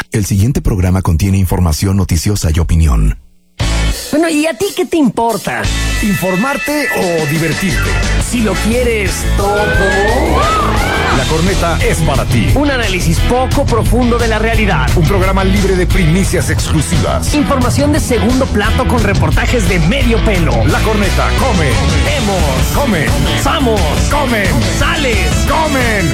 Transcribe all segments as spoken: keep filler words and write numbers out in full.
El siguiente programa contiene información noticiosa y opinión. Bueno, ¿y a ti qué te importa? ¿Informarte o divertirte? Si lo quieres todo. La Corneta es para ti. Un análisis poco profundo de la realidad. Un programa libre de primicias exclusivas. Información de segundo plato con reportajes de medio pelo. La Corneta come. Vemos. Come. Vamos. Comen. Sales. Comen.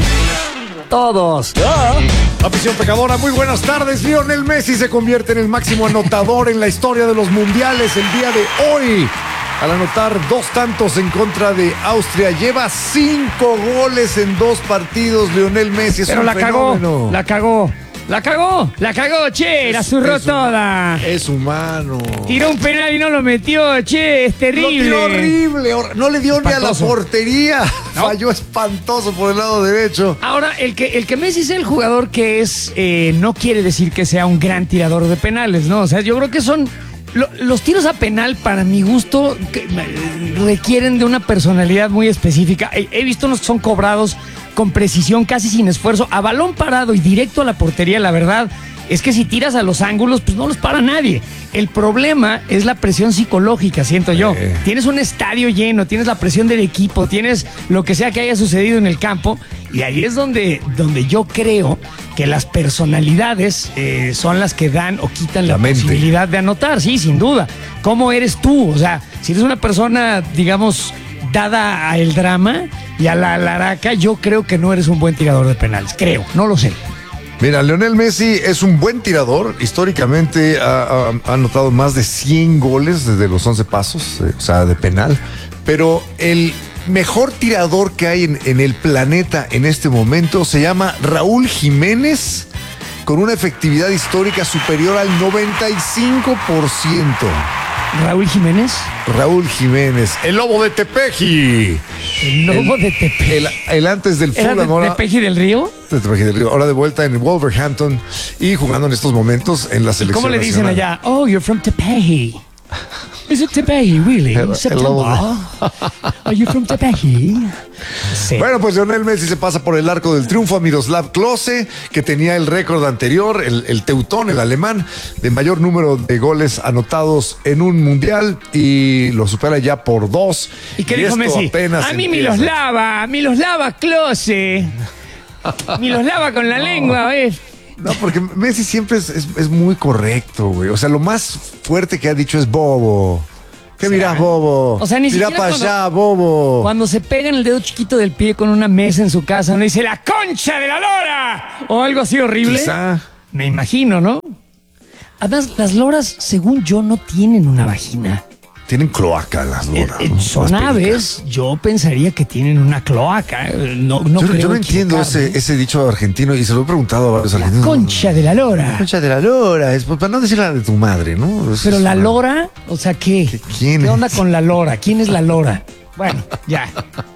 Todos. Afición pecadora, muy buenas tardes. Lionel Messi se convierte en el máximo anotador en la historia de los mundiales el día de hoy. Al anotar dos tantos en contra de Austria, lleva cinco goles en dos partidos. Lionel Messi es Pero un la fenómeno. cagó, la cagó, la cagó, la cagó, che, la zurró toda. Es humano. Tiró un penal y no lo metió, che, es terrible. Lo tiró horrible, no le dio Espantoso. ni a la portería. ¿No? Falló espantoso por el lado derecho. Ahora, el que, el que Messi sea el jugador que es, eh, no quiere decir que sea un gran tirador de penales, ¿no? O sea, yo creo que son... Lo, los tiros a penal, para mi gusto, que, eh, requieren de una personalidad muy específica. He, he visto unos que son cobrados con precisión, casi sin esfuerzo, a balón parado y directo a la portería. La verdad es que si tiras a los ángulos, pues no los para nadie. El problema es la presión psicológica, siento yo. Eh. Tienes un estadio lleno, tienes la presión del equipo, tienes lo que sea que haya sucedido en el campo, y ahí es donde, donde yo creo que las personalidades eh, son las que dan o quitan la, La mente. posibilidad de anotar, sí, sin duda. ¿Cómo eres tú? O sea, si eres una persona, digamos, dada al drama y a la laraca, yo creo que no eres un buen tirador de penales. Creo, no lo sé. Mira, Lionel Messi es un buen tirador. Históricamente ha, ha- ha anotado más de cien goles desde los once pasos, eh, o sea, de penal. Pero el mejor tirador que hay en, en el planeta en este momento se llama Raúl Jiménez, con una efectividad histórica superior al noventa y cinco por ciento. Raúl Jiménez, Raúl Jiménez, el lobo de Tepeji. el lobo de Tepeji. El, el antes del ¿Era fútbol. de ahora- Tepeji del Río? de Tepeji del Río, ahora de vuelta en Wolverhampton y jugando en estos momentos en la selección ¿Cómo le dicen nacional. allá? Oh, you're from Tepeji. Is it Tepeji, really? El- el September? lobo Are you from Tepeji? Sí. Bueno, pues Lionel Messi se pasa por el arco del triunfo a Miroslav Klose, que tenía el récord anterior, el, el teutón, el alemán, de mayor número de goles anotados en un mundial, y lo supera ya por dos. ¿Y qué dijo esto Messi? apenas A mí empieza. Miloslava, Miloslava Klose. Miloslava con la lengua, ¿ves? No, porque Messi siempre es, es- es muy correcto, güey. O sea, lo más fuerte que ha dicho es bobo. ¿Qué mirás, bobo? O sea, ni Mirá siquiera para cuando- allá, bobo. Cuando se pega en el dedo chiquito del pie con una mesa en su casa, no dice la concha de la lora o algo así horrible. Quizá. Me imagino, ¿no? Además, las loras, según yo, no tienen una vagina. Tienen cloaca las Eh, loras. eh, ¿no? son Las aves, yo pensaría que tienen una cloaca. eh, No, no yo, creo yo no entiendo equivocarme. ese, ese dicho argentino y se lo he preguntado a varios La argentinos. concha de la lora. Concha de la lora, es para no decir la de tu madre, ¿no? Es- Pero es la una- lora, o sea, ¿qué? ¿Quién ¿Qué onda es? con la lora? ¿Quién es la lora? Bueno, ya.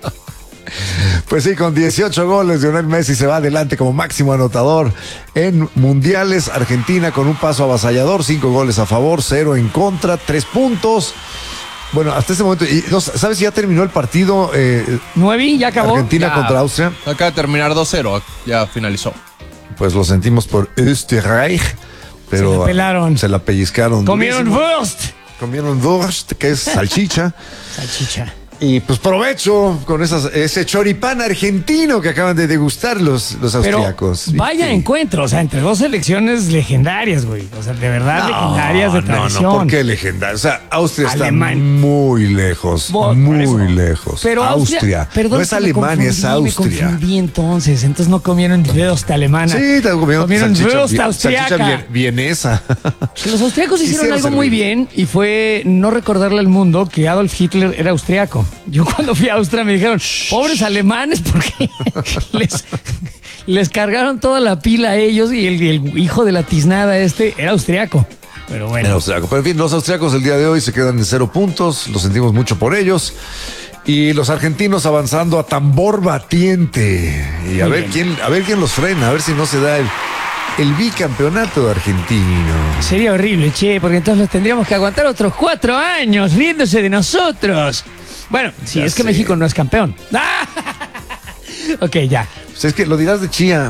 Pues sí, con dieciocho goles, Lionel Messi se va adelante como máximo anotador en mundiales. Argentina con un paso avasallador, cinco goles a favor, cero en contra, tres puntos. Bueno, hasta este momento, y, no, ¿sabes si ya terminó el partido eh, ¿Nueve? ¿Ya acabó? Argentina Ya. contra Austria? Acaba de terminar dos cero, ya finalizó. Pues lo sentimos por Österreich, pero Se la pelaron. se la pellizcaron. Comieron durísimo. Wurst. Comieron Wurst, que es salchicha. Salchicha. Y pues provecho con esas, ese choripán argentino que acaban de degustar los, los Pero austriacos. vaya ¿Viste? encuentro, o sea, entre dos selecciones legendarias, güey. O sea, de verdad legendarias de tradición. No, no, ¿por qué legendaria? O sea, Austria Alemán. está muy lejos, Bo- por muy eso. lejos. Pero Austria, perdón, no es que me Alemania, es confundí, Austria. Me confundí entonces, entonces no comieron Wurst alemana. Sí, también comieron, comieron salchicha, Wurst bien- austriaca. salchicha bien- vienesa. Los austriacos hicieron Quisiera algo servir. muy bien y fue no recordarle al mundo que Adolf Hitler era austriaco. Yo cuando fui a Austria me dijeron, pobres alemanes, porque les, les cargaron toda la pila a ellos y el, el hijo de la tiznada este era austriaco. Pero bueno. Era austriaco. Pero en fin, los austriacos el día de hoy se quedan en cero puntos, lo sentimos mucho por ellos. Y los argentinos avanzando a tambor batiente. Y a Muy ver bien. quién, a ver quién los frena, a ver si no se da el, el bicampeonato argentino. Sería horrible, che, porque entonces los tendríamos que aguantar otros cuatro años riéndose de nosotros. Bueno, si Ya es que sé. México no es campeón. Ok, ya. Pues es que lo dirás de chía.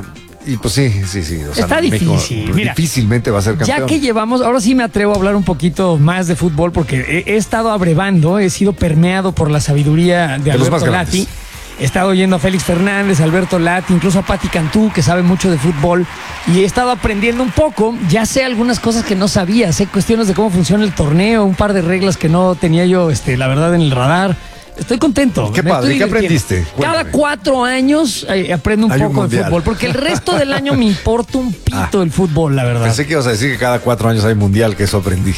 y pues sí, sí, sí. O sea, Está México difícil. Mira, difícilmente va a ser campeón. Ya que llevamos, ahora sí me atrevo a hablar un poquito más de fútbol porque he, he estado abrevando, he sido permeado por la sabiduría de, De los más Alberto grandes. Lati. He estado oyendo a Félix Fernández, a Alberto Lati, incluso a Pati Cantú, que sabe mucho de fútbol, y he estado aprendiendo un poco. Ya sé algunas cosas que no sabía, sé cuestiones de cómo funciona el torneo, un par de reglas que no tenía yo, este, la verdad, en el radar. Estoy contento. Qué me padre, estoy ¿qué divirtiendo. aprendiste? Cada Cuéntame. cuatro años eh, aprendo un Hay un poco de mundial. fútbol, porque el resto del año me importa un pito Ah. el fútbol, la verdad. Pensé que ibas a decir que cada cuatro años hay mundial, que eso aprendí.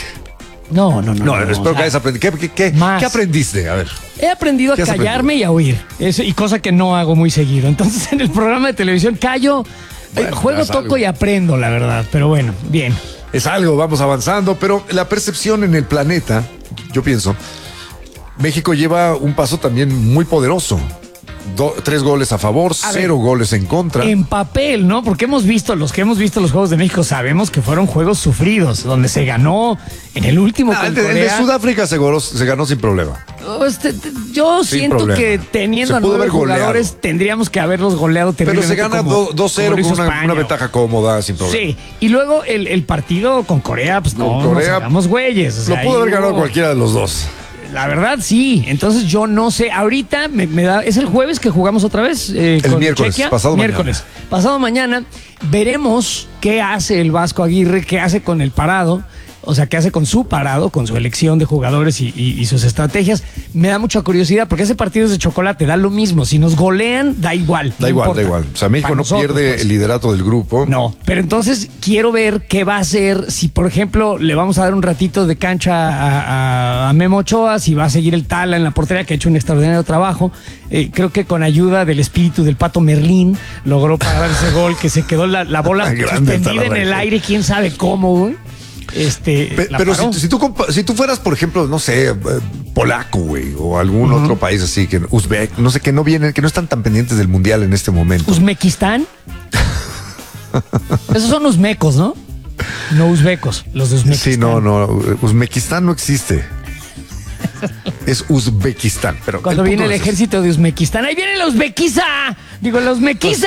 No, no, no. No, no, espero o que sea, hayas aprendido. ¿Qué, qué, qué, más. ¿Qué aprendiste? A ver. He aprendido a ¿Qué has callarme aprendido? y a oír. Eso, y cosa que no hago muy seguido. Entonces, en el programa de televisión callo, eh, Bueno, juego, haz toco algo. y aprendo, la verdad. Pero bueno, bien. Es algo, vamos avanzando, pero la percepción en el planeta, yo pienso, México lleva un paso también muy poderoso. Do- tres goles a favor, A cero ver, goles en contra. En papel, ¿no? Porque hemos visto, los que hemos visto los Juegos de México, sabemos que fueron juegos sufridos, donde se ganó en el último Ah, con el, de, el de Corea. Sudáfrica se ganó, se ganó sin problema. Oh, este, te- yo Sin siento problema. que teniendo Se a pudo nueve haber goleado. jugadores, tendríamos que haberlos goleado Pero terriblemente. se gana como- do- dos cero como lo con hizo una, España. una ventaja cómoda, sin problema. Sí, y luego el, el partido con Corea, pues Con no, Corea, nos hagamos güeyes. o sea, Lo pudo ahí haber ganado hubo- cualquiera de los dos. La verdad, sí. Entonces yo no sé. Ahorita me, me da. ¿Es el jueves que jugamos otra vez? eh, El con miércoles, Chequia? pasado miércoles. Pasado mañana veremos qué hace el Vasco Aguirre, qué hace con el parado. O sea, qué hace con su parado, con su elección de jugadores y, y- y sus estrategias. Me da mucha curiosidad porque ese partido es de chocolate, da lo mismo. Si nos golean, da igual. Da no igual, importa. da igual. O sea, México Para no nosotros, pierde pues. el liderato del grupo. No, pero entonces quiero ver qué va a hacer, si por ejemplo le vamos a dar un ratito de cancha a, a- a Memo Ochoa, si va a seguir el Tala en la portería, que ha hecho un extraordinario trabajo. Eh, creo que con ayuda del espíritu del Pato Merlín logró parar ese gol, que se quedó la, la bola Grande suspendida Tala, en el güey. aire, quién sabe cómo, güey. Este, Pe- la pero paró. si, si tú, compa- si tú fueras, por ejemplo, no sé, eh, polaco, güey, o algún otro país así, que Uzbek, no sé, que no vienen, que no están tan pendientes del mundial en este momento. Uzbekistán. Esos son uzmecos, ¿no? No uzbecos, los de Uzbekistán. Sí, no, no, Uzbekistán no existe. Es Uzbekistán. Pero Cuando el viene punto el no es ese. ejército de Uzbekistán, ¡ahí viene la Uzbekiza! Digo, la Uzbekiza.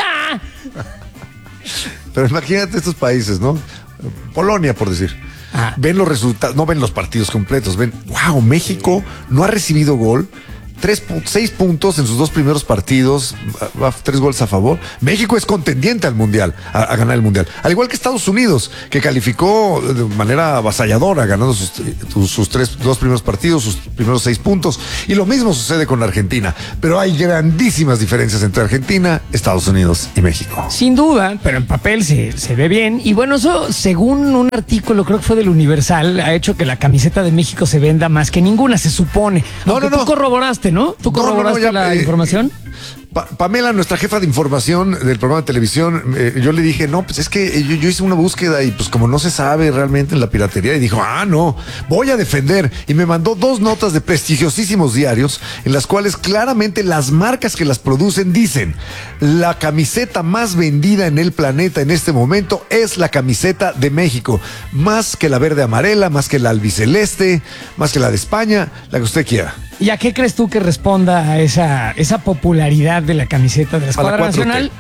Pero imagínate estos países, ¿no? Polonia, por decir. Ah. Ven los resultados, no ven los partidos completos, ven, wow, México no ha recibido gol. Tres, pu- seis puntos en sus dos primeros partidos, va- va tres goles a favor. México es contendiente al Mundial, a, a ganar el Mundial. Al igual que Estados Unidos, que calificó de manera avasalladora, ganando sus, sus, sus tres, dos primeros partidos, sus primeros seis puntos. Y lo mismo sucede con Argentina. Pero hay grandísimas diferencias entre Argentina, Estados Unidos y México. Sin duda, pero en papel se, se ve bien. Y bueno, eso, según un artículo, creo que fue del Universal, ha hecho que la camiseta de México se venda más que ninguna, se supone. No, Aunque no, tú no. corroboraste, ¿no? ¿Tú No, no, no, corroboraste ya, la eh, información? Pa- Pamela, nuestra jefa de información del programa de televisión, eh, yo le dije, no, pues es que yo, yo hice una búsqueda y pues como no se sabe realmente en la piratería, y dijo, ah, no, voy a defender. Y me mandó dos notas de prestigiosísimos diarios en las cuales claramente las marcas que las producen dicen, la camiseta más vendida en el planeta en este momento es la camiseta de México. Más que la verde amarela, más que la albiceleste, más que la de España, la que usted quiera. ¿Y a qué crees tú que responda a esa, esa popularidad de la camiseta de la A la Escuadra cuatro T. Nacional?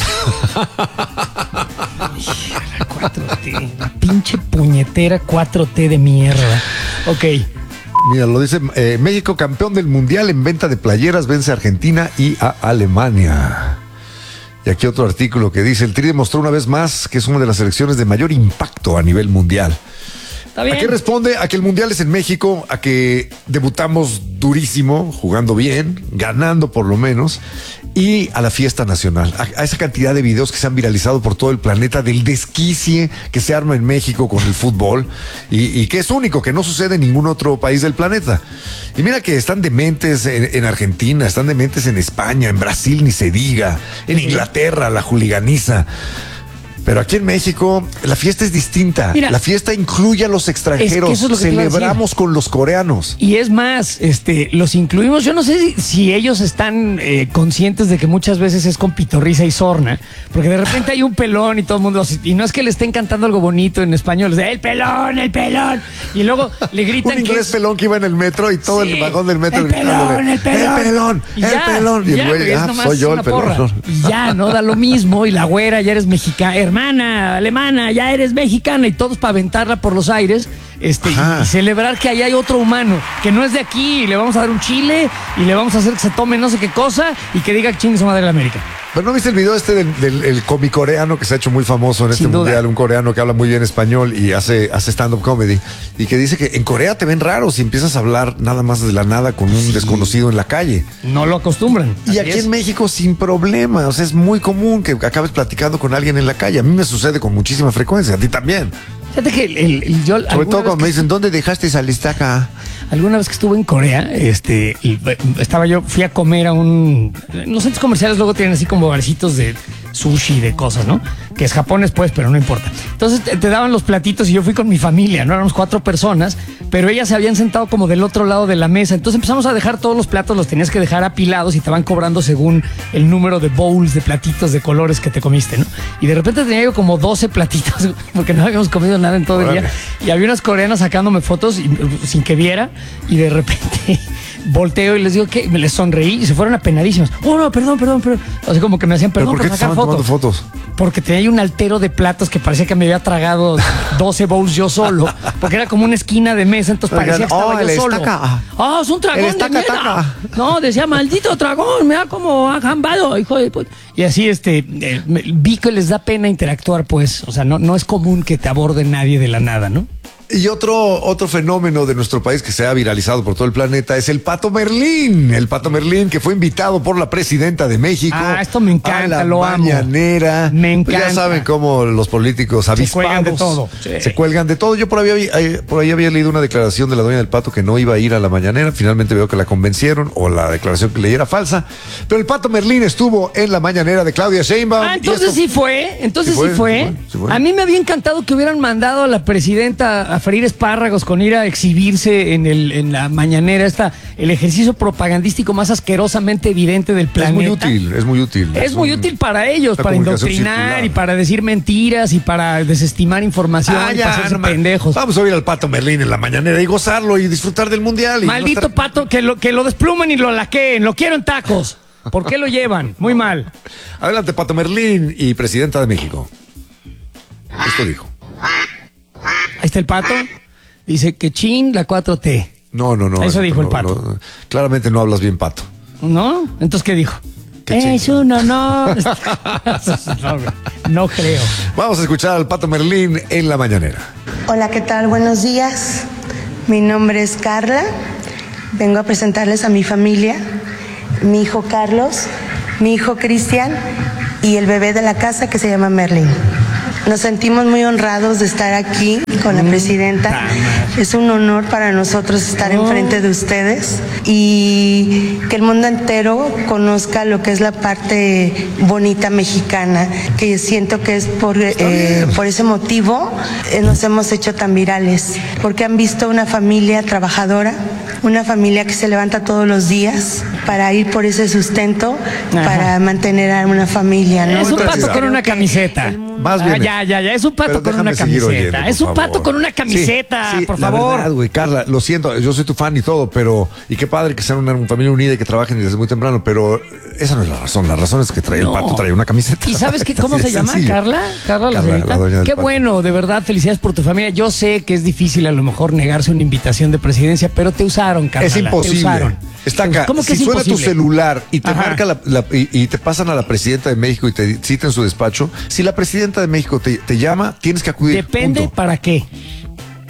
Hija, la cuatro T, la pinche puñetera cuatro T de mierda. Ok. Mira, lo dice eh, México campeón del mundial en venta de playeras, vence a Argentina y a Alemania. Y aquí otro artículo que dice, el Tri demostró una vez más que es una de las selecciones de mayor impacto a nivel mundial. Está ¿A bien. qué responde? A que el mundial es en México, a que debutamos durísimo, jugando bien, ganando por lo menos, y a la fiesta nacional, a, a esa cantidad de videos que se han viralizado por todo el planeta del desquicie que se arma en México con el fútbol y, y que es único, que no sucede en ningún otro país del planeta. Y mira que están dementes en, en Argentina, están dementes en España, en Brasil ni se diga, en Inglaterra la juliganiza. Pero aquí en México la fiesta es distinta. Mira, la fiesta incluye a los extranjeros. es que eso es lo que te iba a Celebramos con los coreanos. Y es más, este, los incluimos. Yo no sé si, si ellos están eh, conscientes de que muchas veces es con pitorrisa y sorna, porque de repente hay un pelón y todo el mundo, y no es que le estén cantando algo bonito en español, es de, el pelón, el pelón, y luego le gritan Un que inglés es- pelón que iba en el metro y todo Sí, el vagón del metro el gritándole, pelón, el pelón, el pelón, Y el ya, pelón. Y ya, el güey, güey, es ah, nomás soy yo el una porra. pelón. Y ya, no da lo mismo. Y la güera, ya eres mexicana, hermana, alemana, ya eres mexicana, y todos para aventarla por los aires, este, Ajá. y celebrar que ahí hay otro humano, que no es de aquí, y le vamos a dar un chile, y le vamos a hacer que se tome no sé qué cosa, y que diga chingue su madre la América. Pero ¿no viste el video este del, del el cómic coreano que se ha hecho muy famoso en este Sin duda. mundial? Un coreano que habla muy bien español y hace, hace stand-up comedy. Y que dice que en Corea te ven raro si empiezas a hablar nada más de la nada con un desconocido en la calle. No lo acostumbran. Y Así aquí es. en México sin problema. O sea, es muy común que acabes platicando con alguien en la calle. A mí me sucede con muchísima frecuencia. A ti también. Fíjate que el, el- el- yo Sobre alguna todo vez cuando que- me dicen, ¿dónde dejaste esa listaca? Alguna vez que estuve en Corea, este, y, eh, estaba yo, fui a comer a un. En los centros comerciales luego tienen así como barcitos de sushi, de cosas, ¿no? Que es japonés, pues, pero no importa. Entonces te, te daban los platitos y yo fui con mi familia, ¿no? Éramos cuatro personas, pero ellas se habían sentado como del otro lado de la mesa. Entonces empezamos a dejar todos los platos, los tenías que dejar apilados y te van cobrando según el número de bowls, de platitos, de colores que te comiste, ¿no? Y de repente tenía yo como doce platitos, porque no habíamos comido nada en todo el Órale. día. Y había unas coreanas sacándome fotos y- sin que viera, y de repente volteo y les digo que me les sonreí y se fueron apenadísimas. Oh, no, perdón, perdón, perdón. O sea, como que me hacían ¿Pero perdón por qué por te sacar estaban tomando fotos. fotos? Porque tenía ahí un altero de platos que parecía que me había tragado doce bowls yo solo, porque era como una esquina de mesa, entonces Oigan, parecía que estaba oh, yo el solo. estaca. Ah, es un dragón El estaca, de mierda. taca. No, decía, maldito dragón, me ha como ajambado, hijo de puta. Y así, este, eh, me- vi que les da pena interactuar, pues. O sea, no, no es común que te aborde nadie de la nada, ¿no? Y otro, otro fenómeno de nuestro país que se ha viralizado por todo el planeta es el Pato Merlín. El Pato Merlín que fue invitado por la presidenta de México. Ah, esto me encanta, a la lo amo. mañanera. Me Pues ya encanta. saben cómo los políticos avispados cuelgan de todo. Sí. se cuelgan de todo. Yo por ahí, había, eh, por ahí había leído una declaración de la dueña del Pato que no iba a ir a la mañanera. Finalmente veo que la convencieron o la declaración que leí era falsa. Pero el Pato Merlín estuvo en la mañanera de Claudia Sheinbaum. Ah, y entonces esto- sí fue, entonces Sí sí fue, fue. sí fue, sí fue. A mí me había encantado que hubieran mandado a la presidenta a freír espárragos con ir a exhibirse en, el, en la mañanera, esta, el ejercicio propagandístico más asquerosamente evidente del Es planeta. muy útil, es muy útil. Es muy un- útil para ellos, una para comunicación indoctrinar circular. y para decir mentiras y para desestimar información Ah, y ya, para hacerse no ma- pendejos. Vamos a oír al Pato Merlín en la mañanera y gozarlo y disfrutar del mundial. Y no Maldito estar- pato, que lo, que lo desplumen y lo laqueen, lo quiero en tacos. ¿Por qué lo llevan? Muy mal. Adelante, Pato Merlín y presidenta de México. Esto dijo. Ahí está el pato. Dice que chin la cuatro T. No, no, no. Eso dijo no, el Pato. no, claramente no hablas bien, Pato. ¿No? Entonces, ¿qué dijo? Qué Es chingón. un honor. no, no creo. Vamos a escuchar al Pato Merlín en la mañanera. Hola, ¿qué tal? Buenos días. Mi nombre es Carla. Vengo a presentarles a mi familia, mi hijo Carlos, mi hijo Cristian y el bebé de la casa que se llama Merlín. Nos sentimos muy honrados de estar aquí con la presidenta. Es un honor para nosotros estar enfrente de ustedes y que el mundo entero conozca lo que es la parte bonita mexicana, que siento que es por, eh, por ese motivo eh, nos hemos hecho tan virales, porque han visto una familia trabajadora, una familia que se levanta todos los días para ir por ese sustento, Ajá. para mantener a una familia, ¿no? Es un pato Tranquila. con una Creo que camiseta. el mundo- Más bien. Ah, ya, ya, ya. Es un pato Pero con una déjame seguir camiseta. oyendo, es por un pato favor. con una camiseta, Sí, sí, por la favor. verdad, güey, Carla, lo siento, yo soy tu fan y todo, pero y qué padre que sean una, una familia unida y que trabajen desde muy temprano, pero esa no es la razón. La razón es que trae No. el Pato trae una camiseta. ¿Y sabes qué, Así cómo de se llama? sencillo. ¿Carla? ¿Carla la Carla, señorita? la dueña del Qué Pato. bueno, de verdad, felicidades por tu familia. Yo sé que es difícil a lo mejor negarse una invitación de presidencia, pero te usaron, Carla. Es imposible. Te usaron. Está acá. ¿Cómo que si es suena tu imposible? celular y te Ajá. marca la, la- y, y te pasan a la presidenta de México y te cita en su despacho, si la presidenta de México te, te llama, tienes que acudir. Depende punto. para qué.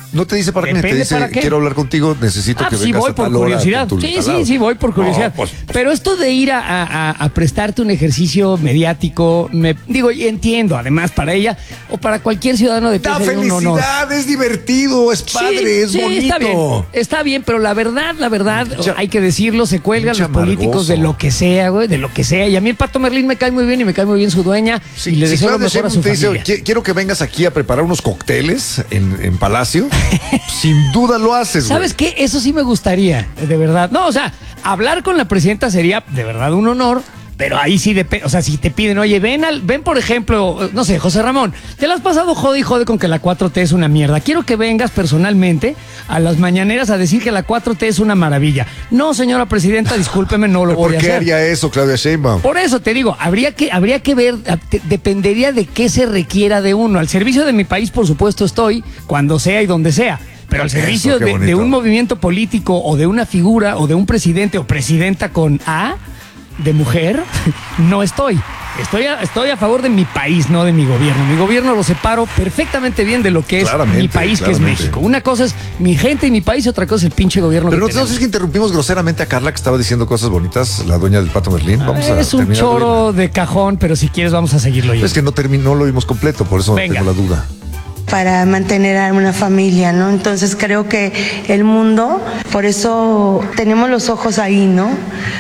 No te dice para qué, te Depende dice, para qué. quiero hablar contigo, necesito Ah, que pues sí vengas voy a por tal hora curiosidad. con tu Sí, taladro. sí, sí, voy por curiosidad. No, pues, Pero esto de ir a, a- a prestarte un ejercicio mediático, me digo, y entiendo, además, para ella o para cualquier ciudadano de pie da sería un honor. felicidad, es divertido, es padre, Sí, es sí, bonito. Está bien, está bien, pero la verdad, la verdad, Mucha- hay que decirlo, se cuelgan mucha los políticos de amargoso. lo que sea, güey, de lo que sea. Y a mí el Pato Merlín me cae muy bien y me cae muy bien su dueña. Sí, y le si deseo lo Claudia mejor a Sheinbaum su te dice, familia. "Qui- quiero que vengas aquí a preparar unos cócteles en, en Palacio", sin duda lo haces, güey. ¿Sabes qué? Eso sí me gustaría, de verdad. No, o sea, hablar con la presidenta sería de verdad un honor, pero ahí sí depende. O sea, si te piden, oye, ven, al, ven por ejemplo, no sé, José Ramón, te la has pasado jode y jode con que la cuatro T es una mierda. Quiero que vengas personalmente a las mañaneras a decir que la cuatro T es una maravilla. No, señora presidenta, discúlpeme, no lo voy ¿Por a qué hacer. haría eso, Claudia Sheinbaum? Por eso te digo, habría que, habría que ver, a- te- dependería de qué se requiera de uno. Al servicio de mi país, por supuesto, estoy, cuando sea y donde sea. Pero al Eso, servicio qué de, de bonito. un movimiento político o de una figura o de un presidente o presidenta con A de mujer, no estoy. Estoy a, estoy a favor de mi país, no de mi gobierno. Mi gobierno lo separo perfectamente bien de lo que es Claramente, mi país, que claramente. es México. Una cosa es mi gente y mi país, y otra cosa es el pinche gobierno Pero que no, no sé tenemos. si interrumpimos groseramente a Carla, que estaba diciendo cosas bonitas, la dueña del Pato Merlín. Vamos a Es un terminarlo choro de cajón, pero si quieres vamos a seguirlo bien. yo. Es que no terminó, lo vimos completo, por eso Venga. tengo la duda. para mantener a una familia, ¿no? Entonces creo que el mundo, por eso tenemos los ojos ahí, ¿no?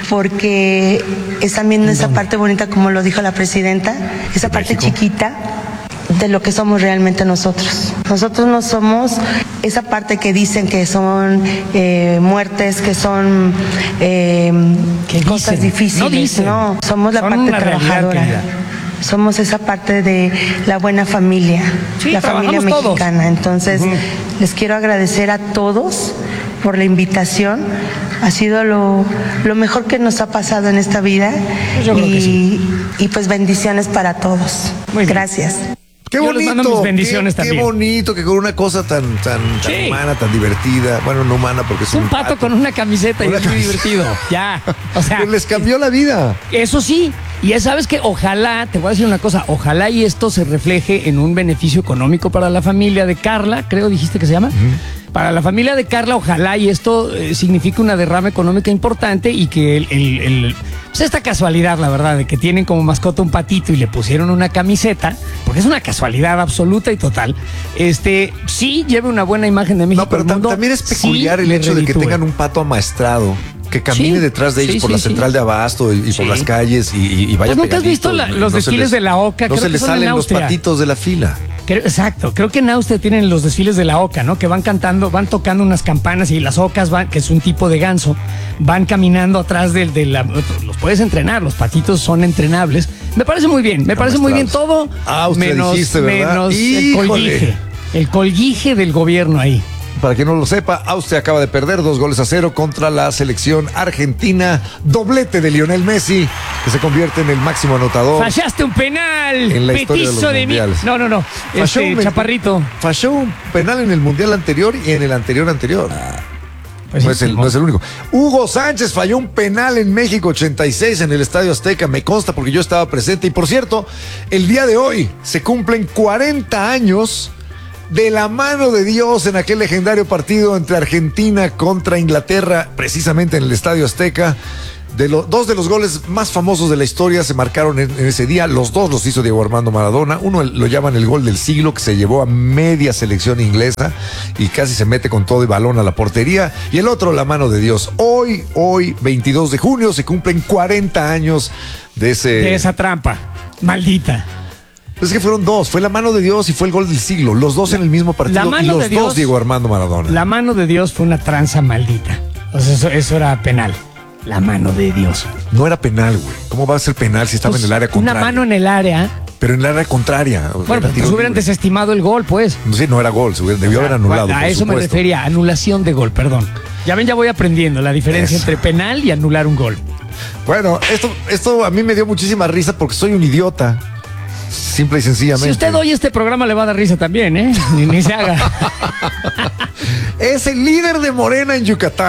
Porque están viendo esa parte bonita, como lo dijo la presidenta, esa parte chiquita de lo que somos realmente nosotros. Nosotros no somos esa parte que dicen que son eh, muertes, que son eh, ¿Qué cosas dicen? difíciles. No dicen. No, somos la Son parte una realidad, trabajadora. querida. Somos esa parte de la buena familia, Sí, la familia trabajamos todos. mexicana. Entonces, les quiero agradecer a todos por la invitación. Ha sido lo, lo mejor que nos ha pasado en esta vida. Yo creo y, que sí. y pues bendiciones para todos. Muy bien. Gracias. Qué Yo les bonito, mando mis bendiciones qué, qué también. bonito que con una cosa tan, tan, tan Sí. humana, tan divertida, bueno, no humana porque es Es un pato con una camiseta y Una es muy camiseta. divertido. Ya. O sea, Pues les cambió la vida. eso sí. Y ya sabes que ojalá, te voy a decir una cosa, ojalá y esto se refleje en un beneficio económico para la familia de Carla, creo dijiste que se llama. Para la familia de Carla, ojalá y esto eh, signifique una derrama económica importante y que el, el- el- pues esta casualidad, la verdad, de que tienen como mascota un patito y le pusieron una camiseta, porque es una casualidad absoluta y total, este, sí lleve una buena imagen de México No, pero al tam- mundo, también es peculiar sí el le hecho de que reditúe. tengan un pato amaestrado, que camine Sí, detrás de ellos sí, por sí, la sí. central de Abasto y, y Sí. por las calles y, y- y vaya Pues nunca has pegadito, visto la- y los se desfiles les- de la OCA, No creo se que les son en salen los Austria. patitos de la fila. Creo- exacto, creo que en Austria tienen los desfiles de la oca, ¿no? Que van cantando, van tocando unas campanas y las ocas van, que es un tipo de ganso, van caminando atrás del de la. Los puedes entrenar, los patitos son entrenables. Me parece muy bien, me parece muy bien todo. Austria menos, dijiste, ¿verdad? menos el Híjole. colguije. El colguije del gobierno ahí. Para quien no lo sepa, Austria acaba de perder dos goles a cero contra la selección argentina. Doblete de Lionel Messi, que se convierte en el máximo anotador. Fallaste un penal. En la historia de los Petizo de, mí. mundiales. No, no, no. Falló Este, un- chaparrito. Falló un penal en el mundial anterior y en el anterior anterior. Pues no, sí, es el, no. no es el único. Hugo Sánchez falló un penal en México ochenta y seis en el Estadio Azteca, me consta porque yo estaba presente. Y por cierto, el día de hoy se cumplen cuarenta años de la mano de Dios en aquel legendario partido entre Argentina contra Inglaterra, precisamente en el Estadio Azteca. De lo- dos de los goles más famosos de la historia se marcaron en, en ese día. Los dos los hizo Diego Armando Maradona. Uno lo llaman el gol del siglo, que se llevó a media selección inglesa y casi se mete con todo y balón a la portería. Y el otro, la mano de Dios. Hoy, hoy, veintidós de junio, se cumplen cuarenta años de ese... De esa trampa. Maldita. Es que fueron dos. Fue la mano de Dios y fue el gol del siglo. Los dos en el mismo partido. La mano y los de Dios- dos Diego Armando Maradona. La mano de Dios fue una tranza maldita. O sea, eso, eso era penal. La mano de Dios. No era penal, güey. ¿Cómo va a ser penal si estaba Pues, en el área una contraria? mano en el área. Pero en el área contraria. Bueno, Era pues tiro hubieran libre. desestimado el gol, pues. Sí, no era gol, se hubiera- debió haber anulado. A por eso me supuesto. refería, anulación de gol, perdón. Ya ven, ya voy aprendiendo la diferencia Eso. entre penal y anular un gol. Bueno, esto, esto a mí me dio muchísima risa porque soy un idiota. Simple y sencillamente. Si usted oye este programa le va a dar risa también, ¿eh? Ni, ni se haga. Es el líder de Morena en Yucatán.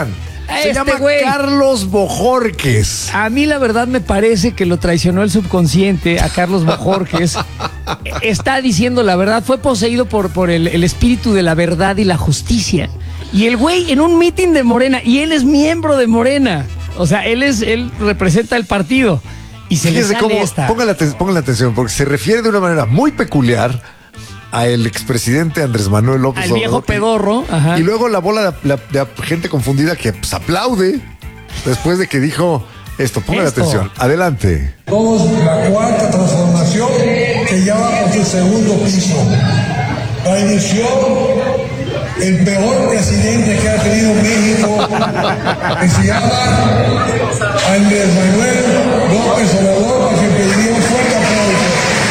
Se Este llama güey. Carlos Bojorquez. A mí la verdad me parece que lo traicionó el subconsciente a Carlos Bojorquez. Está diciendo la verdad, fue poseído por, por el, el espíritu de la verdad y la justicia. Y el güey en un mitin de Morena, y él es miembro de Morena. O sea, él es, él representa el partido. Y se Fíjese le sale cómo, esta. póngale, aten- póngale atención, porque se refiere de una manera muy peculiar a el expresidente Andrés Manuel López Al viejo Obrador. pedorro. Ajá. Y luego la bola de, la- de gente confundida que pues, aplaude después de que dijo esto. Póngale Esto. atención. Adelante. Somos la cuarta transformación que ya va por su segundo piso. La inició el peor presidente que ha tenido México, que se llama Andrés Manuel López Obrador, a quien pediría un fuerte aplauso.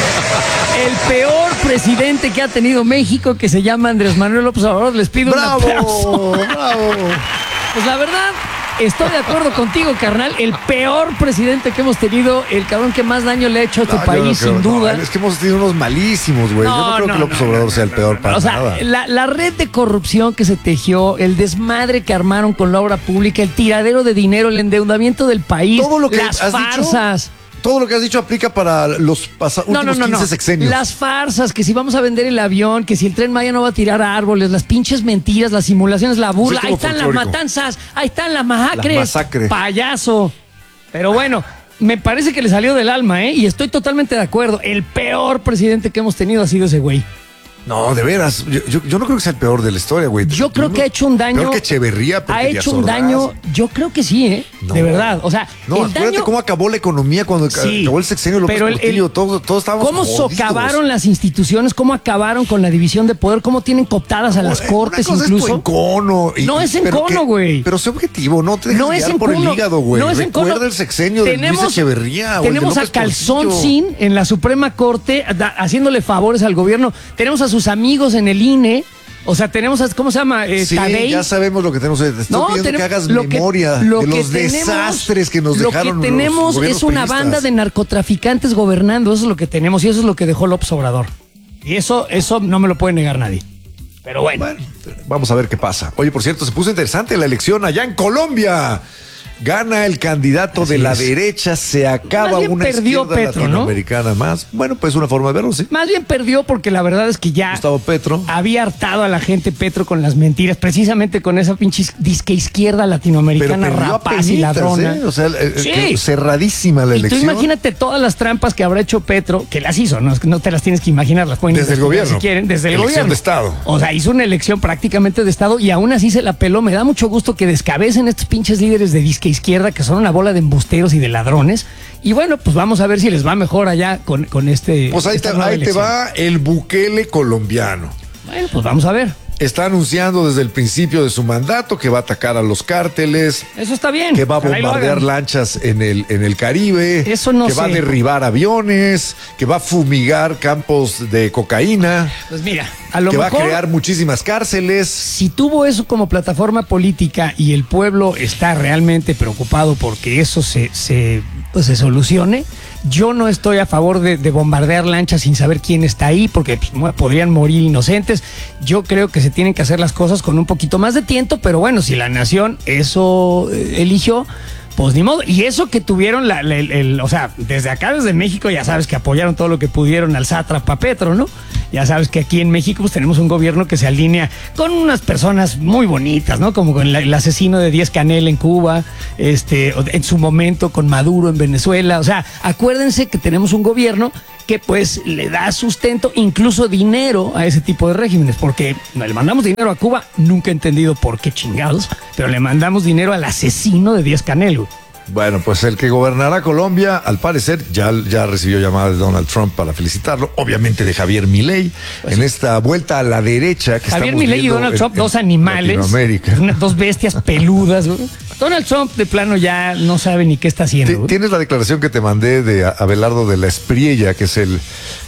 El peor presidente que ha tenido México, que se llama Andrés Manuel López Obrador, les pido un aplauso. ¡Bravo! ¡Bravo! Pues la verdad, estoy de acuerdo contigo, carnal. El peor presidente que hemos tenido, el cabrón que más daño le ha hecho a este No, yo no país, creo, sin no, duda. es que hemos tenido unos malísimos, güey. yo no creo que López no, Obrador no, sea el no, peor no, para O sea, nada. la, la red de corrupción que se tejió, el desmadre que armaron con la obra pública, el tiradero de dinero, el endeudamiento del país, Todo lo que las has dicho, farsas. todo lo que has dicho aplica para los pasa- No, últimos no, no, quince no. sexenios. Las farsas, que si vamos a vender el avión, que si el Tren Maya no va a tirar árboles, las pinches mentiras, las simulaciones, la burla. Sí, Ahí como están las folclórico. matanzas, ahí están las masacres. Las masacres. Payaso. Pero bueno, me parece que le salió del alma, ¿eh? Y estoy totalmente de acuerdo. El peor presidente que hemos tenido ha sido ese güey. No, de veras. Yo, yo- yo no creo que sea el peor de la historia, güey. Yo creo no- que ha hecho un daño. Peor que Echeverría, Ha Porfirio hecho un Ordaz. daño, yo creo que sí, ¿eh? No. De verdad. O sea, No, el acuérdate daño. cómo acabó la economía cuando ca- Sí, acabó el sexenio de López pero el- Portillo. el- todo, todos estábamos ¿Cómo jodidos. socavaron las instituciones? ¿Cómo acabaron con la división de poder? ¿Cómo tienen cooptadas a las Una cortes cosa incluso? Es tu encono. y- No es pero encono, que- güey. Pero sé objetivo, no te dejes No es guiar en por el cono, hígado, güey. no es en Recuerda cono. el sexenio de Luis Echeverría o el de Tenemos a López Calzón Portillo. Sin en la Suprema Corte da- haciéndole favores al gobierno. Tenemos a sus amigos en el I N E. O sea, tenemos a, ¿cómo se llama? Eh, Sí, Tadei. ya sabemos lo que tenemos. Te estoy No, pidiendo tenemos- que hagas lo que- memoria lo de que los tenemos- desastres que nos dejaron Lo los que tenemos gobiernos es una priistas. banda de narcotraficantes gobernando. Eso es lo que tenemos y eso es lo que dejó López Obrador. Y eso, eso no me lo puede negar nadie. Pero bueno. Bueno, vamos a ver qué pasa. Oye, por cierto, se puso interesante la elección allá en Colombia. Gana el candidato Así de la es. derecha, se acaba Más bien una perdió izquierda Petro, ¿no? latinoamericana más. Bueno, pues una forma de verlo, sí. Más bien perdió porque la verdad es que ya Gustavo Petro. había hartado a la gente Petro con las mentiras, precisamente con esa pinche disque izquierda Pero latinoamericana perdió rapaz y apenitas, ladrona. ¿eh? O sea, eh, Sí. que cerradísima la Y tú elección. imagínate todas las trampas que habrá hecho Petro, que las hizo, no, no te las tienes que imaginar, las pueden Desde el investigar gobierno. si quieren, desde el Elección gobierno. de Estado. O sea, hizo una elección prácticamente de Estado y aún así se la peló. Me da mucho gusto que descabecen estos pinches líderes de disque izquierda que son una bola de embusteros y de ladrones. Y bueno, pues vamos a ver si les va mejor allá con, con este. Pues ahí, te, esta nueva ahí te elección. va el Bukele colombiano. Bueno, pues vamos a ver. Está anunciando desde el principio de su mandato que va a atacar a los cárteles, Eso está bien. que va a Ojalá y lo bombardear hagan. lanchas en el, en el Caribe, Eso no que va a sé. derribar aviones, que va a fumigar campos de cocaína, Pues mira, a lo que va mejor. a crear muchísimas cárceles. Si tuvo eso como plataforma política y el pueblo está realmente preocupado porque eso se, se, pues, se solucione, yo no estoy a favor de, de bombardear lanchas sin saber quién está ahí, porque pues, mu- podrían morir inocentes. Yo creo que se tienen que hacer las cosas con un poquito más de tiento, pero bueno, si la nación eso eh, eligió, pues ni modo. Y eso que tuvieron, la, la- el, el- o sea, desde acá, desde México, ya sabes que apoyaron todo lo que pudieron al sátrapa Petro, ¿no? Ya sabes que aquí en México pues tenemos un gobierno que se alinea con unas personas muy bonitas, ¿no? Como con la- el asesino de Díaz Canel en Cuba, este, o en su momento con Maduro en Venezuela. O sea, acuérdense que tenemos un gobierno que pues le da sustento, incluso dinero a ese tipo de regímenes, porque le mandamos dinero a Cuba, nunca he entendido por qué chingados, pero le mandamos dinero al asesino de Díaz Canel, güey. Bueno, pues el que gobernará Colombia, al parecer, ya, ya recibió llamada de Donald Trump para felicitarlo, obviamente de Javier Milei, en esta vuelta a la derecha que Javier estamos Milei y viendo Donald en- Trump, en dos animales, Latinoamérica. unas dos bestias peludas, güey. Donald Trump de plano ya no sabe ni qué está haciendo, Ti- güey. Tienes la declaración que te mandé de A- Abelardo de la Espriella, que es el,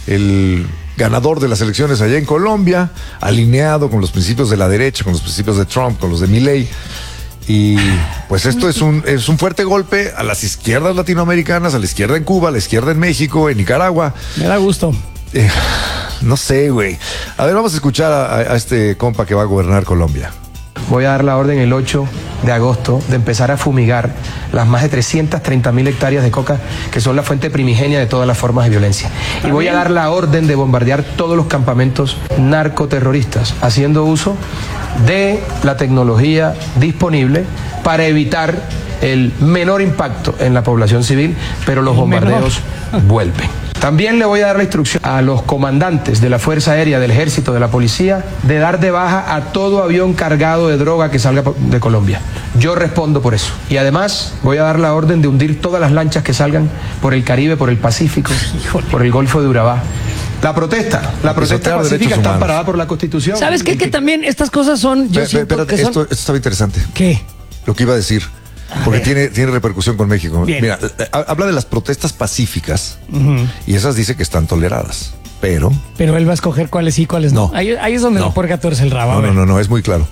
el ganador de las elecciones allá en Colombia, alineado con los principios de la derecha, con los principios de Trump, con los de Milei. Y pues esto es un, es un fuerte golpe a las izquierdas latinoamericanas, a la izquierda en Cuba, a la izquierda en México, en Nicaragua. Me da gusto. Eh, no sé, güey. A ver, vamos a escuchar a, a este compa que va a gobernar Colombia. Voy a dar la orden el ocho de agosto de empezar a fumigar las más de trescientas treinta mil hectáreas de coca que son la fuente primigenia de todas las formas de violencia. Y voy a dar la orden de bombardear todos los campamentos narcoterroristas, haciendo uso de la tecnología disponible para evitar el menor impacto en la población civil, pero los bombardeos vuelven. También le voy a dar la instrucción a los comandantes de la Fuerza Aérea, del Ejército, de la Policía, de dar de baja a todo avión cargado de droga que salga de Colombia. Yo respondo por eso. Y además voy a dar la orden de hundir todas las lanchas que salgan por el Caribe, por el Pacífico, Híjole. por el Golfo de Urabá. La protesta, la protesta pacífica está amparada por la Constitución. ¿Sabes qué? Que también estas cosas son... Yo Pe- siento espérate, que son... esto, esto estaba interesante. ¿Qué? Lo que iba a decir. A Porque ver. tiene, tiene repercusión con México. Bien. Mira, eh, habla de las protestas pacíficas Ujú. y esas dice que están toleradas. Pero. Pero él va a escoger cuáles sí, cuáles no. No. Ahí, ahí es donde No. la puerca tuerce el rabo. a No, ver. no, no, no, es muy claro.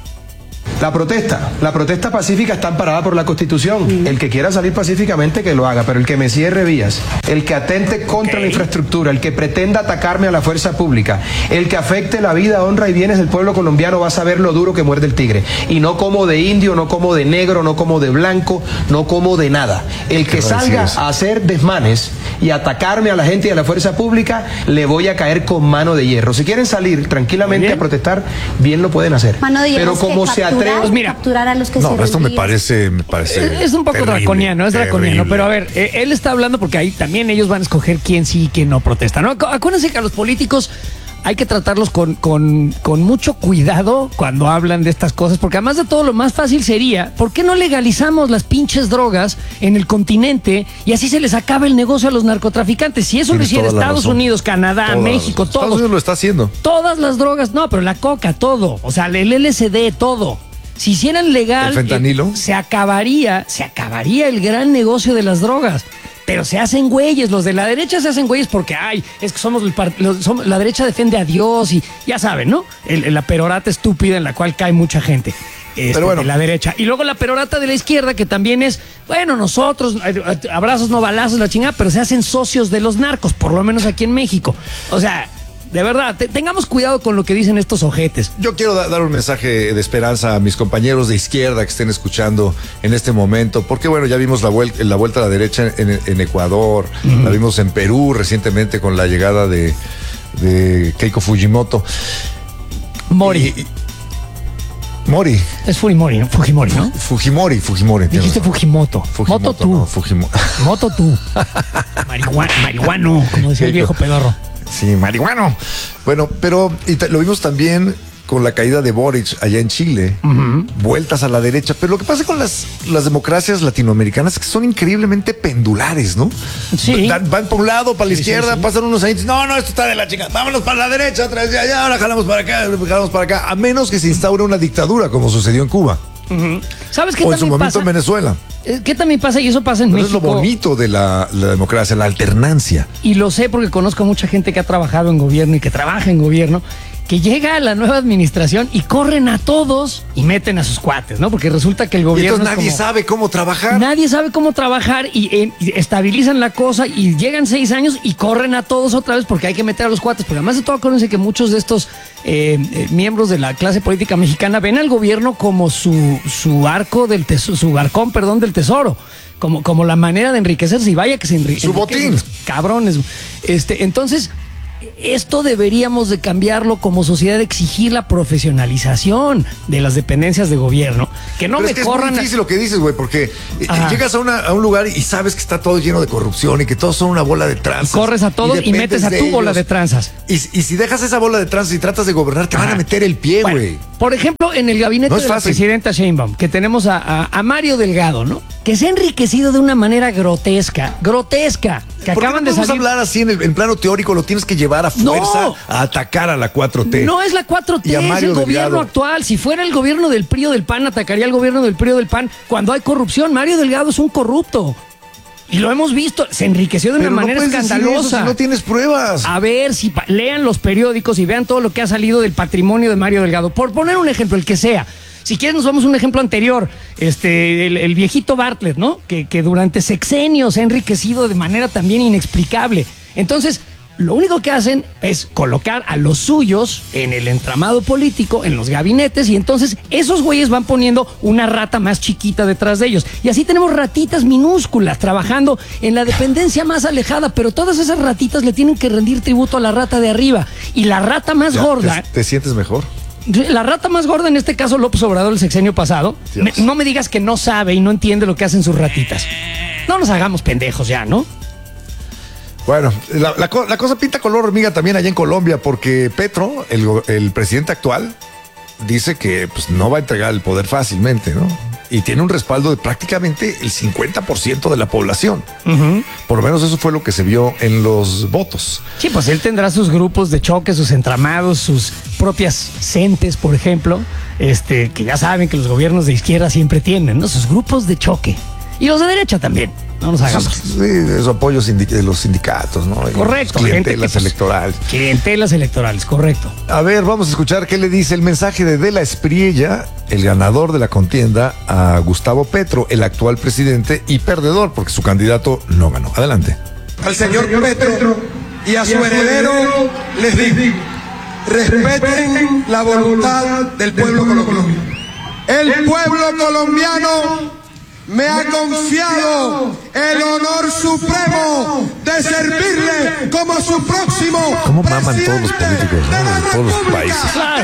La protesta, la protesta pacífica está amparada por la Constitución. El que quiera salir pacíficamente que lo haga, pero el que me cierre vías, el que atente contra Ok. la infraestructura, el que pretenda atacarme a la fuerza pública, el que afecte la vida, honra y bienes del pueblo colombiano va a saber lo duro que muerde el tigre. Y no como de indio, no como de negro, no como de blanco, no como de nada. El que ¿Qué va a salga decir eso? a hacer desmanes y atacarme a la gente y a la fuerza pública, le voy a caer con mano de hierro. Si quieren salir tranquilamente bien. a protestar, bien lo pueden hacer. Mano de hierro Pero es que como se capturar- atreven... Pues mira. capturar a los que No, se esto me reunían. parece, me parece. Es un poco terrible, draconiano, es draconiano, terrible. pero a ver, eh, él está hablando porque ahí también ellos van a escoger quién sí y quién no protesta, ¿no? Acu- Acuérdense que a los políticos hay que tratarlos con, con, con mucho cuidado cuando hablan de estas cosas, porque además de todo lo más fácil sería, ¿por qué no legalizamos las pinches drogas en el continente y así se les acaba el negocio a los narcotraficantes? Si eso lo Tienes hiciera toda la Estados razón. Unidos, Canadá, Toda la México, razón. Estados todos, Unidos lo está haciendo. todas las drogas, no, pero la coca, todo, o sea, el L S D, todo. Si hicieran legal, ¿El fentanilo? eh, se acabaría, se acabaría el gran negocio de las drogas. Pero se hacen güeyes, los de la derecha se hacen güeyes porque, ay, es que somos, el par- los- somos- la derecha defiende a Dios y ya saben, ¿no? El- la perorata estúpida en la cual cae mucha gente. Este, Pero bueno. de la derecha. Y luego la perorata de la izquierda, que también es, bueno, nosotros, eh, eh, abrazos, no balazos, la chingada, pero se hacen socios de los narcos, por lo menos aquí en México. O sea, de verdad, te- tengamos cuidado con lo que dicen estos ojetes. Yo quiero da- dar un mensaje de esperanza a mis compañeros de izquierda que estén escuchando en este momento, porque bueno, ya vimos la vuelta, la vuelta a la derecha en, en Ecuador, la vimos en Perú recientemente con la llegada de, de Keiko Fujimoto. Mori. Y- y- Mori. Es Fujimori, ¿no? Fujimori, ¿no? Fujimori, Fujimori. tienes Dijiste razón. Fujimoto. Fujimoto, Moto tú. no, Fujimoto. Moto tú. Marihuana, marihuano, como decía el viejo pedorro. Sí, marihuano. Bueno, pero y ta- lo vimos también con la caída de Boric allá en Chile, vueltas a la derecha. Pero lo que pasa con las, las democracias latinoamericanas es que son increíblemente pendulares, ¿no? Sí. Dan- van por un lado, para la Sí, izquierda, sí, sí. pasan unos años. No, no, esto está de la chica. Vámonos para la derecha, otra vez, ya, ya, ahora jalamos para acá, jalamos para acá. A menos que se instaure una dictadura, como sucedió en Cuba. ¿Sabes qué O en su también momento pasa? en Venezuela. Eh, ¿Qué también pasa? Y eso pasa en Pero es México. lo bonito de la, la democracia, la alternancia. Y lo sé porque conozco a mucha gente que ha trabajado en gobierno y que trabaja en gobierno, que llega a la nueva administración y corren a todos y meten a sus cuates, ¿no? Porque resulta que el Y gobierno entonces es nadie como- sabe cómo trabajar. Nadie sabe cómo trabajar y, eh, y estabilizan la cosa y llegan seis años y corren a todos otra vez porque hay que meter a los cuates. Porque además de todo, acuérdense que muchos de estos eh, eh, miembros de la clase política mexicana ven al gobierno como su, su arco del tesoro, su arcón, perdón, del tesoro. Como, como la manera de enriquecerse y vaya que se enriquece. Su botín. Cabrones. Este, entonces, esto deberíamos de cambiarlo como sociedad, de exigir la profesionalización de las dependencias de gobierno. Que no Pero me es que corran. es muy difícil lo que dices, güey, porque eh, Ajá. llegas a, una- a un lugar y sabes que está todo lleno de corrupción y que todos son una bola de tranzas. Corres a todos y, dependes metes a de tu bola ellos. de tranzas. Y, y si dejas esa bola de tranzas y tratas de gobernar, te van Ajá. a meter el pie, Bueno, güey. por ejemplo, en el gabinete No es de la fácil. presidenta Sheinbaum, que tenemos a, a- a Mario Delgado, ¿no? Que se ha enriquecido de una manera grotesca, grotesca, que ¿Por qué acaban no de podemos salir. hablar así en el en plano teórico? Lo tienes que llevar a No. fuerza a atacar a la cuatro T. No es la cuatro T, Y a es Mario el gobierno Delgado. actual. Si fuera el gobierno del P R I o del P A N, atacaría al gobierno del P R I o del P A N cuando hay corrupción. Mario Delgado es un corrupto. Y lo hemos visto, se enriqueció de Pero una no manera puedes decir escandalosa. eso si no tienes pruebas. A ver, si pa- lean los periódicos y vean todo lo que ha salido del patrimonio de Mario Delgado. Por poner un ejemplo, el que sea. Si quieren, nos vamos a un ejemplo anterior. Este, el, el viejito Bartlett, ¿no? Que, que durante sexenios se ha enriquecido de manera también inexplicable. Entonces, lo único que hacen es colocar a los suyos en el entramado político, en los gabinetes, y entonces esos güeyes van poniendo una rata más chiquita detrás de ellos. Y así tenemos ratitas minúsculas trabajando en la dependencia más alejada, pero todas esas ratitas le tienen que rendir tributo a la rata de arriba. Y la rata más Ya, gorda... ¿Te, te sientes mejor? La rata más gorda, en este caso López Obrador, el sexenio pasado, me, no me digas que no sabe y no entiende lo que hacen sus ratitas. No nos hagamos pendejos ya, ¿no? Bueno, la, la, la cosa pinta color hormiga también allá en Colombia, porque Petro, el, el presidente actual, dice que pues, no va a entregar el poder fácilmente, ¿no? Y tiene un respaldo de prácticamente el cincuenta por ciento de la población. Uh-huh. Por lo menos eso fue lo que se vio en los votos. Sí, pues él tendrá sus grupos de choque, sus entramados, sus propias centes, por ejemplo, este, que ya saben que los gobiernos de izquierda siempre tienen, ¿no? Sus grupos de choque. Y los de derecha también. No nos hagamos. Sí, esos apoyos de los sindicatos, ¿no? Correcto. Clientelas que, pues, electorales. Clientelas electorales, correcto. A ver, vamos a escuchar qué le dice el mensaje de De la Espriella, el ganador de la contienda, a Gustavo Petro, el actual presidente y perdedor, porque su candidato no ganó. Adelante. Al señor Petro y a su heredero les digo, respeten la voluntad del pueblo colombiano. El pueblo colombiano me ha confiado el honor supremo de servirle como su próximo ¿Cómo maman todos los políticos, ¿no? de todos los países? Claro.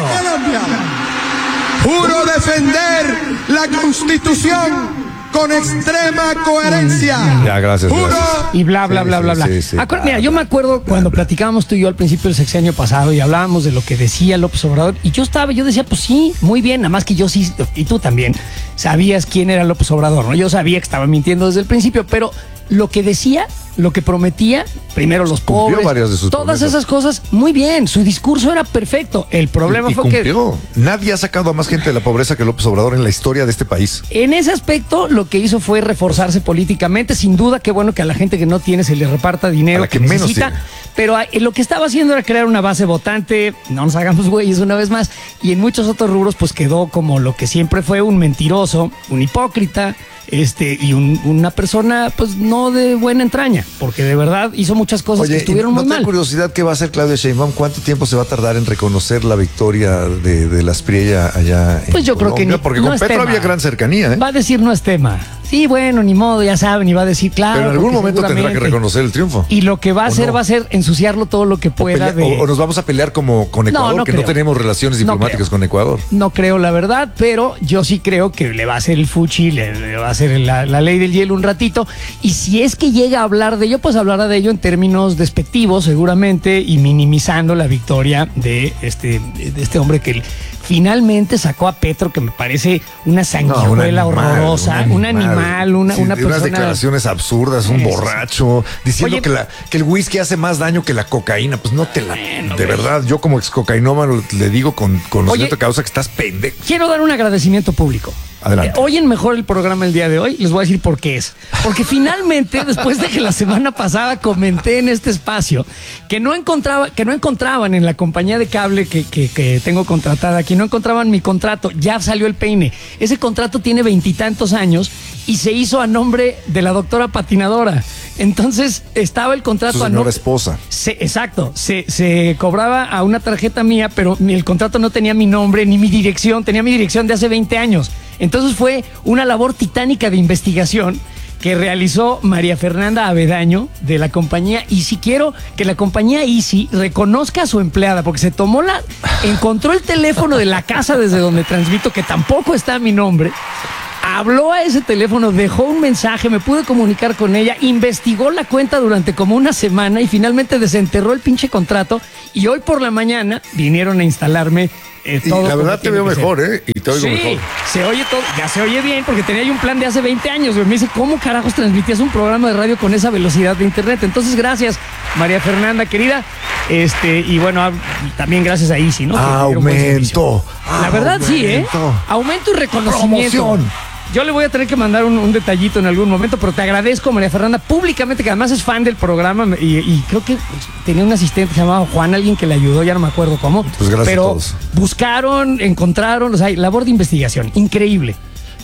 Juro defender la Constitución con extrema coherencia. Ya, gracias. Juro. gracias. Y bla, bla, Sí, bla, sí, bla, bla. sí, sí, Acuer- bla, Mira, yo bla, me acuerdo bla, cuando bla. platicábamos tú y yo al principio del sexenio pasado y hablábamos de lo que decía López Obrador, y yo estaba, yo decía, pues sí, muy bien, nada más que yo sí, y tú también, sabías quién era López Obrador, ¿no? Yo sabía que estaba mintiendo desde el principio, pero lo que decía, lo que prometía, primero los Cumplió pobres, varias de sus todas promesas. esas cosas, muy bien, su discurso era perfecto. El problema y, y fue cumplió. que nadie ha sacado a más gente de la pobreza que López Obrador en la historia de este país. En ese aspecto, lo que hizo fue reforzarse políticamente. Sin duda, qué bueno que a la gente que no tiene se le reparta dinero A la que que menos necesita. tiene. Pero a- lo que estaba haciendo era crear una base votante. No nos hagamos güeyes una vez más. Y en muchos otros rubros, pues quedó como lo que siempre fue: un mentiroso, un hipócrita, este, y un- una persona, pues no de buena entraña, porque de verdad hizo muchas cosas que estuvieron ¿no muy te da mal. curiosidad qué va a hacer Claudia Sheinbaum? ¿Cuánto tiempo se va a tardar en reconocer la victoria de, de la Espriella allá en Pues yo creo que Colombia? ni- Porque no con es Petro tema. había gran cercanía, ¿eh? Va a decir no es tema. Sí, bueno, ni modo, ya saben, y va a decir claro. Pero en algún porque momento tendrá que seguramente- reconocer el triunfo. Y lo que va a ¿O hacer no? va a ser ensuciarlo todo lo que O, pueda pelea- de... o- o nos vamos a pelear como con Ecuador, no que creo. no tenemos relaciones No diplomáticas creo. con Ecuador. No creo, la verdad, pero yo sí creo que le va a hacer el fuchi, le, le va a hacer la, la ley del hielo un ratito. Y si es que llega a hablar de ello, pues hablará de ello en términos despectivos, seguramente, y minimizando la victoria de este, de este hombre que finalmente sacó a Petro, que me parece una sanguijuela No, un animal, horrorosa, un animal, una, Sí, una de persona... unas declaraciones absurdas, un Sí, sí, borracho, diciendo Oye, que, la, que el whisky hace más daño que la cocaína. Pues no te la... Bueno, de güey. verdad, yo como ex cocainómano le digo con conocimiento Oye, de causa que estás pendejo. Quiero dar un agradecimiento público. Adelante. Eh, oyen mejor el programa el día de hoy, les voy a decir por qué es. Porque finalmente, después de que la semana pasada comenté en este espacio que no encontraba, que no encontraban en la compañía de cable que, que, que tengo contratada aquí, no encontraban mi contrato, ya salió el peine. Ese contrato tiene veintitantos años y se hizo a nombre de la doctora patinadora. Entonces estaba el contrato Su a señora nombre. esposa. Se- exacto, se, se cobraba a una tarjeta mía, pero mi- el contrato no tenía mi nombre ni mi dirección, tenía mi dirección de hace veinte años. Entonces fue una labor titánica de investigación que realizó María Fernanda Avedaño de la compañía Easy. Quiero que la compañía Easy reconozca a su empleada, porque se tomó la, encontró el teléfono de la casa desde donde transmito, que tampoco está a mi nombre. Habló a ese teléfono, dejó un mensaje, me pude comunicar con ella, investigó la cuenta durante como una semana y finalmente desenterró el pinche contrato. Y hoy por la mañana vinieron a instalarme eh, Y todo. la como verdad te tiene veo que ser. mejor, ¿eh? Y te oigo Sí, mejor. se oye todo, ya se oye bien, porque tenía yo un plan de hace veinte años. güey. Me dice, ¿cómo carajos transmitías un programa de radio con esa velocidad de internet? Entonces, gracias, María Fernanda, querida. Este, y bueno, a- también gracias a Easy, ¿no? Que me dieron buen servicio. Aumento. La verdad, sí, ¿eh? Aumento. Aumento y reconocimiento. Promoción. Yo le voy a tener que mandar un, un detallito en algún momento, pero te agradezco, María Fernanda, públicamente, que además es fan del programa y, y creo que tenía un asistente que se llamaba Juan, alguien que le ayudó, ya no me acuerdo cómo. Pues gracias pero a todos. buscaron, encontraron, o sea, labor de investigación, increíble.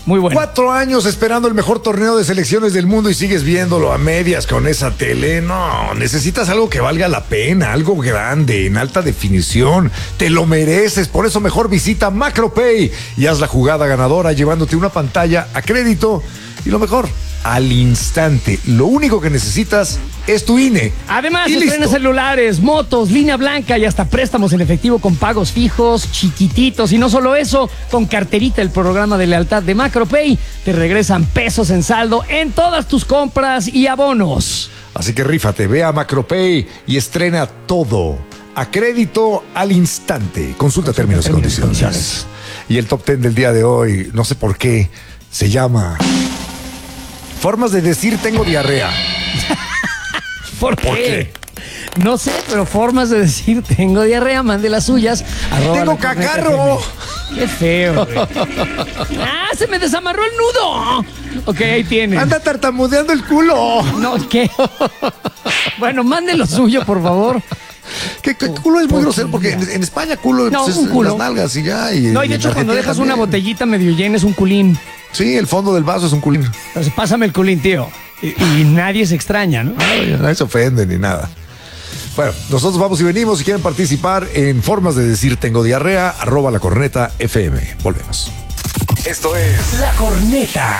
muy bueno. Cuatro años esperando el mejor torneo de selecciones del mundo y sigues viéndolo a medias con esa tele. No, necesitas algo que valga la pena, algo grande, en alta definición. Te lo mereces, por eso mejor visita Macropay y haz la jugada ganadora llevándote una pantalla a crédito y lo mejor, al instante. Lo único que necesitas es tu I N E. Además, y estrenas listo. celulares, motos, línea blanca y hasta préstamos en efectivo con pagos fijos, chiquititos. Y no solo eso, con carterita, el programa de lealtad de Macropay, te regresan pesos en saldo en todas tus compras y abonos. Así que rífate, ve a Macropay y estrena todo a crédito al instante. Consulta términos y términos y condiciones. condiciones. Y el top ten del día de hoy, no sé por qué, se llama Formas de decir tengo diarrea. ¿Por, ¿Por qué? No sé, pero formas de decir tengo diarrea, mande las suyas. arroba ¡Tengo la corneta cacarro! F M. Qué feo, güey. ¡Ah, se me desamarró el nudo! Ok, ahí tiene. Anda tartamudeando el culo. No, ¿qué? Bueno, mande lo suyo, por favor. Que que culo es muy grosero porque en, en España culo No, pues, un es culo. las nalgas y ya. Y, No, y de en hecho, cuando Argentina dejas una también. botellita medio llena es un culín. Sí, el fondo del vaso es un culín. Entonces, pásame el culín, tío. Y, y nadie se extraña, ¿no? Ay, nadie se ofende ni nada. Bueno, nosotros vamos y venimos. Si quieren participar en Formas de decir tengo diarrea, arroba la corneta F M. Volvemos. Esto es La Corneta.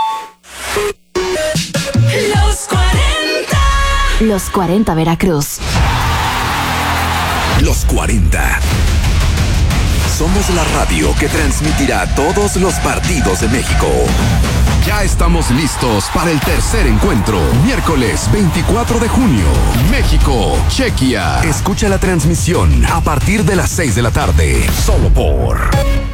Los cuarenta. Los cuarenta Veracruz. Los cuarenta. Somos la radio que transmitirá todos los partidos de México. Ya estamos listos para el tercer encuentro. Miércoles veinticuatro de junio. México, Chequia. Escucha la transmisión a partir de las seis de la tarde. Solo por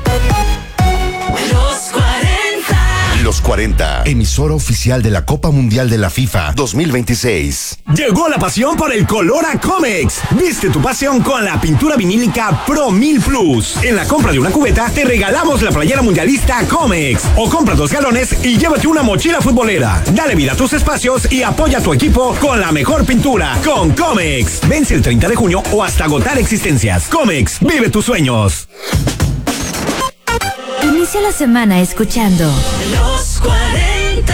Los cuarenta. Los cuarenta, emisora oficial de la Copa Mundial de la FIFA dos mil veintiséis. Llegó la pasión por el color a Comex. Viste tu pasión con la pintura vinílica Pro mil Plus. En la compra de una cubeta te regalamos la playera mundialista Comex. O compra dos galones y llévate una mochila futbolera. Dale vida a tus espacios y apoya a tu equipo con la mejor pintura con Comex. Vence el treinta de junio o hasta agotar existencias. Comex, vive tus sueños. Inicia la semana escuchando Los cuarenta.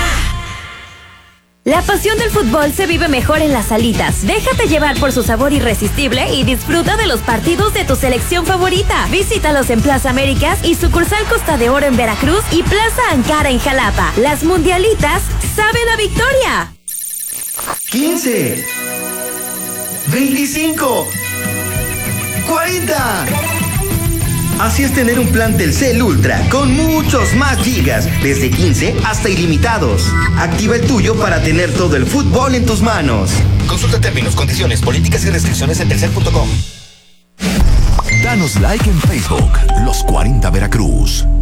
La pasión del fútbol se vive mejor en las salitas. Déjate llevar por su sabor irresistible y disfruta de los partidos de tu selección favorita. Visítalos en Plaza Américas y sucursal Costa de Oro en Veracruz y Plaza Ankara en Jalapa. Las mundialitas saben a victoria. quince, veinticinco, cuarenta. Así es tener un plan Telcel Ultra con muchos más gigas, desde quince hasta ilimitados. Activa el tuyo para tener todo el fútbol en tus manos. Consulta términos, condiciones, políticas y restricciones en telcel punto com. Danos like en Facebook, Los cuarenta Veracruz.